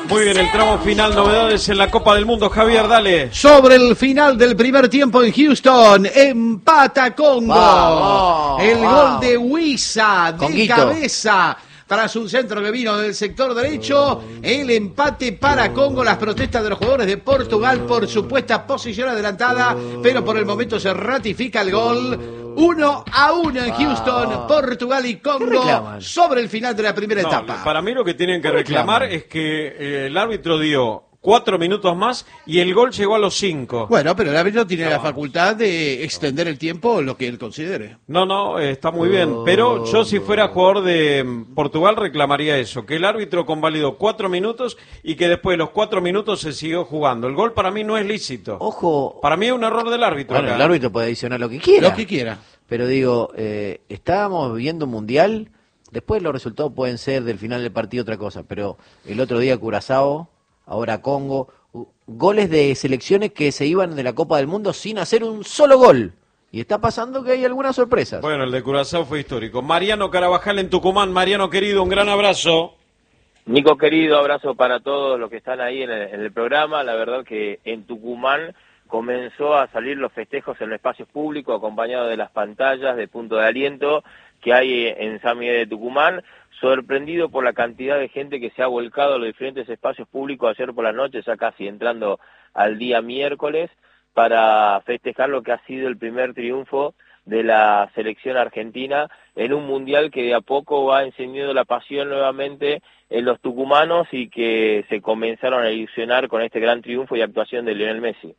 Muy bien, el tramo final, novedades en la Copa del Mundo. Javier, dale. Sobre el final del primer tiempo en Houston, empata Congo. Gol de Wissa, de Conguito. cabeza. Tras un centro que vino del sector derecho, el empate para Congo, las protestas de los jugadores de Portugal por supuesta posición adelantada, pero por el momento se ratifica el gol. 1-1 en Houston, Portugal y Congo sobre el final de la primera etapa. Para mí lo que tienen que reclamar es que el árbitro dio 4 minutos más y el gol llegó a los 5. Bueno, pero el árbitro tiene la facultad de extender el tiempo lo que él considere. No, está muy bien, pero yo si fuera jugador de Portugal reclamaría eso, que el árbitro convalidó 4 minutos y que después de los 4 minutos se siguió jugando. El gol para mí no es lícito. Ojo. Para mí es un error del árbitro. Bueno, acá. el árbitro puede adicionar lo que quiera. Lo que quiera. Pero digo, estábamos viendo un mundial, después los resultados pueden ser del final del partido otra cosa, pero el otro día Curazao, ahora Congo, goles de selecciones que se iban de la Copa del Mundo sin hacer un solo gol. Y está pasando que hay algunas sorpresas. Bueno, el de Curazao fue histórico. Mariano Carabajal en Tucumán. Mariano querido, un gran abrazo. Nico querido, abrazo para todos los que están ahí en el programa. La verdad que en Tucumán comenzó a salir los festejos en los espacios públicos, acompañados de las pantallas de punto de aliento que hay en San Miguel de Tucumán. Sorprendido por la cantidad de gente que se ha volcado a los diferentes espacios públicos ayer por la noche, ya casi entrando al día miércoles, para festejar lo que ha sido el primer triunfo de la selección argentina en un mundial que de a poco va encendiendo la pasión nuevamente en los tucumanos y que se comenzaron a ilusionar con este gran triunfo y actuación de Lionel Messi.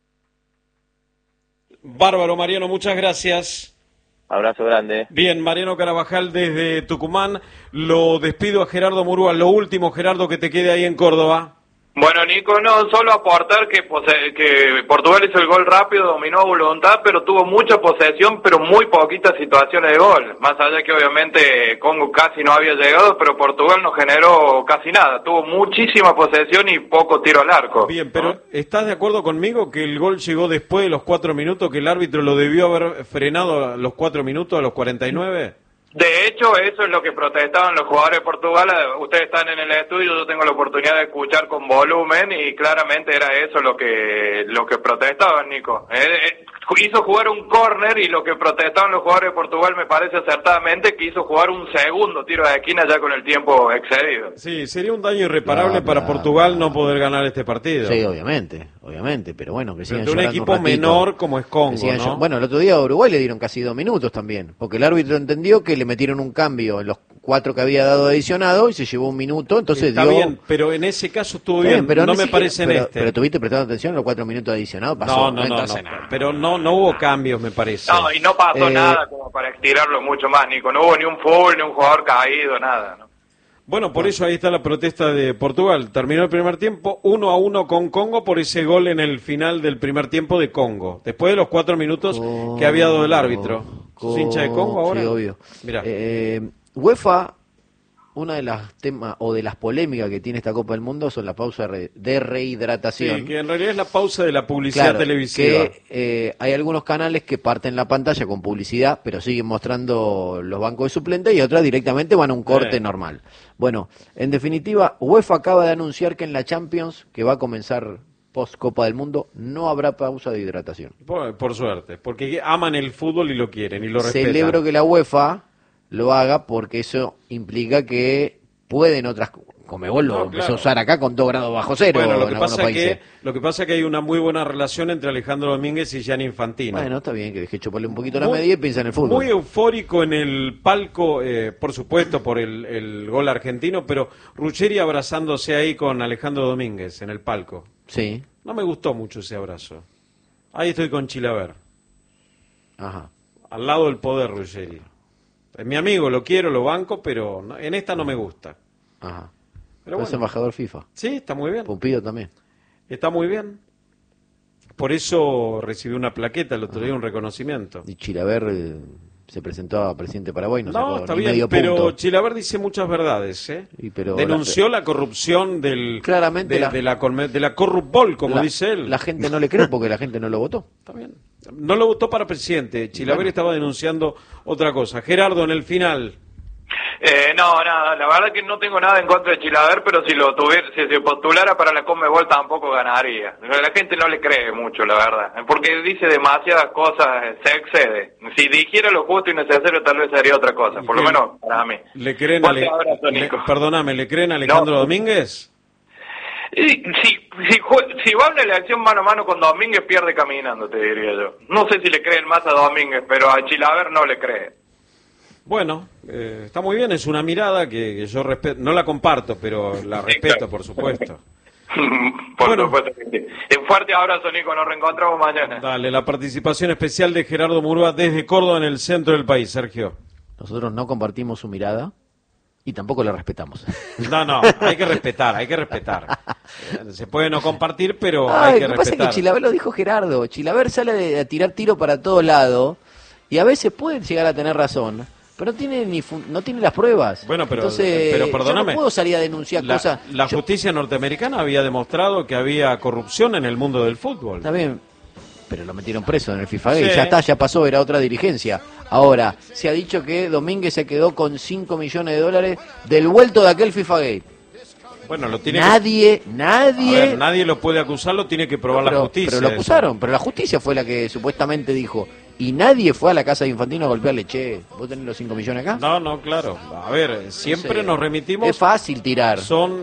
Bárbaro, Mariano, muchas gracias. Abrazo grande. Bien, Mariano Carabajal desde Tucumán. Lo despido a Gerardo Murúa. Lo último, Gerardo, que te quede ahí en Córdoba. Bueno, Nico, no, solo aportar que Portugal hizo el gol rápido, dominó a voluntad, pero tuvo mucha posesión, pero muy poquitas situaciones de gol. Más allá que obviamente Congo casi no había llegado, pero Portugal no generó casi nada. Tuvo muchísima posesión y poco tiro al arco. Bien, pero ¿estás de acuerdo conmigo que el gol llegó después de los 4 minutos, que el árbitro lo debió haber frenado a los 4 minutos, a los 49? De hecho, eso es lo que protestaban los jugadores de Portugal. Ustedes están en el estudio, yo tengo la oportunidad de escuchar con volumen y claramente era eso lo que protestaban, Nico. Hizo jugar un córner y lo que protestaban los jugadores de Portugal me parece acertadamente que hizo jugar un segundo tiro de esquina ya con el tiempo excedido. Sí, sería un daño irreparable para Portugal no poder ganar este partido. Sí, obviamente, pero bueno, que sigan un equipo un menor como es Congo, ¿no? Bueno, el otro día a Uruguay le dieron casi 2 minutos también, porque el árbitro entendió que le metieron un cambio en los 4 que había dado adicionado y se llevó 1 minuto, entonces Está bien, pero en ese caso estuvo bien, pero no me parece en este. Pero tuviste prestando atención a los 4 minutos adicionados, pasó. No, pero no hubo cambios, me parece. No, y no pasó nada como para estirarlo mucho más, Nico. No hubo ni un foul, ni un jugador caído, nada, ¿no? Bueno, por eso ahí está la protesta de Portugal. Terminó el primer tiempo 1-1 con Congo por ese gol en el final del primer tiempo de Congo. Después de los 4 minutos que había dado el árbitro. ¿Sos hincha de Congo ahora? Sí, obvio. Mirá. UEFA, una de las temas o de las polémicas que tiene esta Copa del Mundo son la pausa de rehidratación. Sí, que en realidad es la pausa de la publicidad televisiva. Que hay algunos canales que parten la pantalla con publicidad, pero siguen mostrando los bancos de suplentes y otras directamente van a un corte normal. Bueno, en definitiva, UEFA acaba de anunciar que en la Champions, que va a comenzar post Copa del Mundo, no habrá pausa de hidratación. Por suerte, porque aman el fútbol y lo quieren y lo respetan. Celebro que la UEFA lo haga porque eso implica que pueden otras... Conmebol lo empezó a usar acá con 2 grados bajo cero. Bueno, lo que pasa es que hay una muy buena relación entre Alejandro Domínguez y Gianni Infantino. Bueno, está bien, que deje chuparle un poquito la media y piensa en el fútbol. Muy eufórico en el palco, por supuesto, por el gol argentino, pero Ruggeri abrazándose ahí con Alejandro Domínguez en el palco. Sí. No me gustó mucho ese abrazo. Ahí estoy con Chilaver. Ajá. Al lado del poder, Ruggeri. Es mi amigo, lo quiero, lo banco, pero en esta no me gusta. Ajá. Pero es embajador FIFA. Sí, está muy bien. Pumpido también. Está muy bien. Por eso recibió una plaqueta el otro día, un reconocimiento. Y Chilaver se presentó a presidente Paraguay, no sacó está ni bien, medio pero punto. Chilaver dice muchas verdades, ¿eh? Pero denunció la corrupción claramente de la corrupbol, como dice él. La gente no le cree porque la gente no lo votó. Está bien. No lo votó para presidente. Chilaver estaba denunciando otra cosa. Gerardo, en el final. No, nada, la verdad que no tengo nada en contra de Chilaver, pero si se postulara para la Conmebol tampoco ganaría. La gente no le cree mucho, la verdad, porque dice demasiadas cosas, se excede. Si dijera lo justo y necesario, tal vez haría otra cosa, por lo menos para mí. ¿Le creen perdóname, ¿le creen a Alejandro Domínguez? Si va a una elección mano a mano con Domínguez, pierde caminando, te diría yo. No sé si le creen más a Domínguez, pero a Chilaver no le cree. Bueno, está muy bien, es una mirada que yo respeto, no la comparto, pero la respeto, por supuesto. Por supuesto que sí. Un fuerte abrazo, Nico, nos reencontramos mañana. Dale, la participación especial de Gerardo Murúa desde Córdoba, en el centro del país, Sergio. Nosotros no compartimos su mirada y tampoco la respetamos. No, hay que respetar. Se puede no compartir, pero hay que respetar. Lo que pasa es que Chilaver lo dijo Gerardo, Chilaver sale a tirar tiro para todos lados y a veces puede llegar a tener razón. Pero no tiene las pruebas. Bueno, pero yo perdóname. no puedo salir a denunciar cosas. La justicia norteamericana había demostrado que había corrupción en el mundo del fútbol. Está bien, pero lo metieron preso en el FIFA Gate. Ya pasó, era otra dirigencia. Ahora, se ha dicho que Domínguez se quedó con $5 millones del vuelto de aquel FIFA Gate. Bueno, lo tiene nadie. A ver, nadie lo puede acusar, lo tiene que probar la justicia. Pero lo acusaron, pero la justicia fue la que supuestamente dijo. Y nadie fue a la casa de Infantino a golpearle, che, ¿vos tenés los 5 millones acá? No, claro. A ver, siempre nos remitimos... Es fácil tirar. Son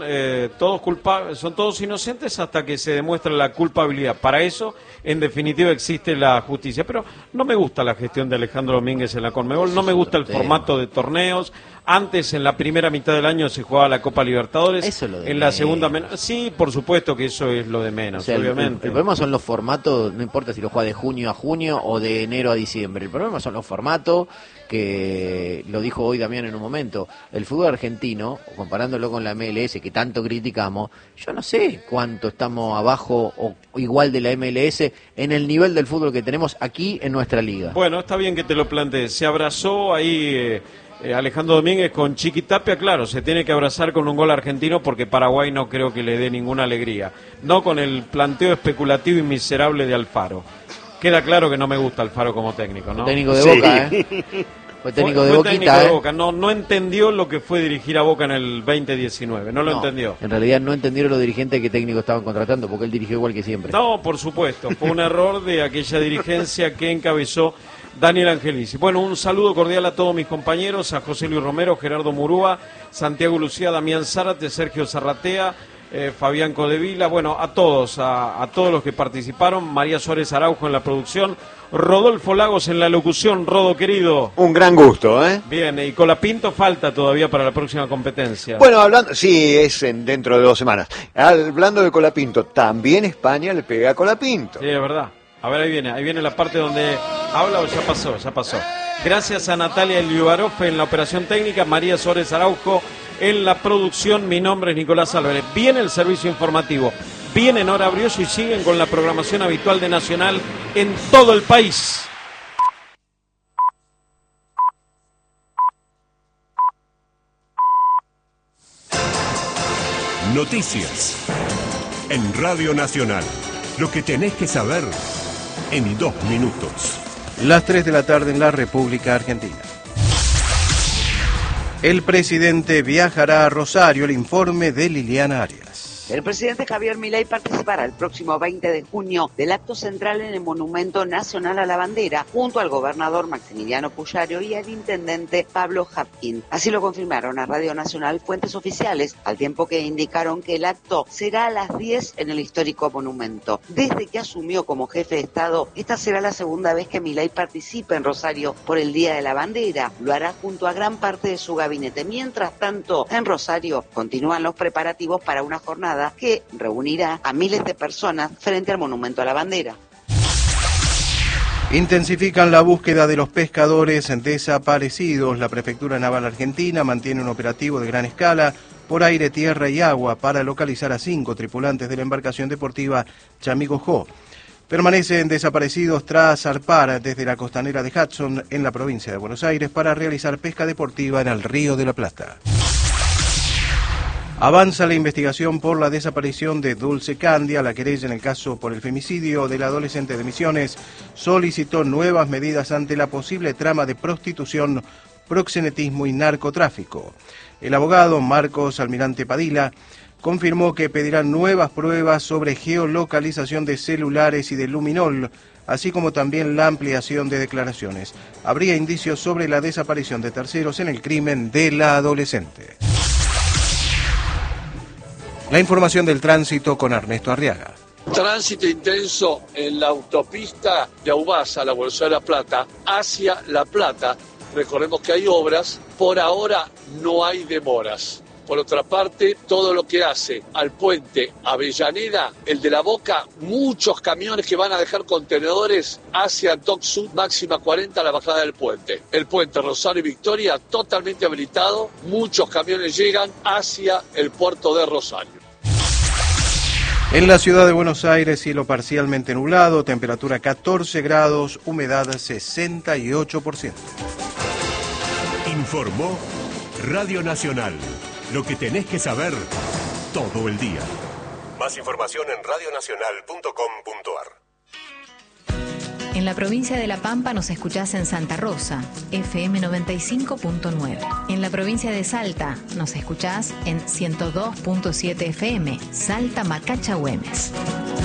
todos inocentes hasta que se demuestra la culpabilidad. Para eso, en definitiva, existe la justicia. Pero no me gusta la gestión de Alejandro Domínguez en la Conmebol, no me gusta el formato de torneos. Antes, en la primera mitad del año, se jugaba la Copa Libertadores. Eso es lo de en la segunda... Sí, por supuesto que eso es lo de menos, o sea, obviamente. El problema son los formatos, no importa si lo juega de junio a junio o de enero a diciembre. El problema son los formatos, que lo dijo hoy Damián en un momento. El fútbol argentino, comparándolo con la MLS, que tanto criticamos, yo no sé cuánto estamos abajo o igual de la MLS en el nivel del fútbol que tenemos aquí en nuestra liga. Bueno, está bien que te lo plantees. Se abrazó ahí... Alejandro Domínguez con Chiqui Tapia, claro, se tiene que abrazar con un gol argentino porque Paraguay no creo que le dé ninguna alegría. No con el planteo especulativo y miserable de Alfaro. Queda claro que no me gusta Alfaro como técnico, ¿no? Técnico de Boca, Fue técnico de Boquita, técnico de Boca. No entendió lo que fue dirigir a Boca en el 2019, no lo entendió. En realidad no entendieron los dirigentes que técnico estaban contratando, porque él dirigió igual que siempre. No, por supuesto, fue un error de aquella dirigencia que encabezó Daniel Angelici. Bueno, un saludo cordial a todos mis compañeros, a José Luis Romero, Gerardo Murúa, Santiago Lucía, Damián Zárate, Sergio Zarratea, Fabián Codevila, bueno, a todos los que participaron, María Suárez Araujo en la producción, Rodolfo Lagos en la locución. Rodo, querido. Un gran gusto, ¿eh? Bien, y Colapinto falta todavía para la próxima competencia. Bueno, sí, es dentro de 2 semanas. Hablando de Colapinto, también España le pega a Colapinto. Sí, es verdad. A ver, ahí viene la parte donde habla o ya pasó. Gracias a Natalia Liubarov en la operación técnica, María Suárez Araujo en la producción. Mi nombre es Nicolás Álvarez. Viene el servicio informativo, viene Nora Brioso y siguen con la programación habitual de Nacional en todo el país. Noticias en Radio Nacional. Lo que tenés que saber en 2 minutos. Las 3 de la tarde en la República Argentina. El presidente viajará a Rosario. El informe de Liliana Arias. El presidente Javier Milei participará el próximo 20 de junio del acto central en el Monumento Nacional a la Bandera, junto al gobernador Maximiliano Pujario y al intendente Pablo Hapkin. Así lo confirmaron a Radio Nacional fuentes oficiales, al tiempo que indicaron que el acto será a las 10 en el histórico monumento. Desde que asumió como jefe de Estado, esta será la segunda vez que Milei participa en Rosario por el Día de la Bandera. Lo hará junto a gran parte de su gabinete. Mientras tanto, en Rosario continúan los preparativos para una jornada que reunirá a miles de personas frente al Monumento a la Bandera. Intensifican la búsqueda de los pescadores desaparecidos. La Prefectura Naval Argentina mantiene un operativo de gran escala por aire, tierra y agua para localizar a 5 tripulantes de la embarcación deportiva Chamigo Jo. Permanecen desaparecidos tras zarpar desde la costanera de Hudson en la provincia de Buenos Aires para realizar pesca deportiva en el Río de la Plata. Avanza la investigación por la desaparición de Dulce Candia. La querella en el caso por el femicidio del adolescente de Misiones solicitó nuevas medidas ante la posible trama de prostitución proxenetismo y narcotráfico. El abogado Marcos Almirante Padilla confirmó que pedirán nuevas pruebas sobre geolocalización de celulares y de luminol, así como también la ampliación de declaraciones. Habría indicios sobre la desaparición de terceros en el crimen de la adolescente. La información del tránsito con Ernesto Arriaga. Tránsito intenso en la autopista de Aubasa, la Bolsa de La Plata, hacia La Plata. Recordemos que hay obras, por ahora no hay demoras. Por otra parte, todo lo que hace al puente Avellaneda, el de La Boca, muchos camiones que van a dejar contenedores hacia Dock Sud, máxima 40 a la bajada del puente. El puente Rosario y Victoria totalmente habilitado, muchos camiones llegan hacia el puerto de Rosario. En la ciudad de Buenos Aires, cielo parcialmente nublado, temperatura 14 grados, humedad 68%. Informó Radio Nacional. Lo que tenés que saber todo el día. Más información en radionacional.com.ar. En la provincia de La Pampa nos escuchás en Santa Rosa, FM 95.9. En la provincia de Salta nos escuchás en 102.7 FM, Salta Macacha Güemes.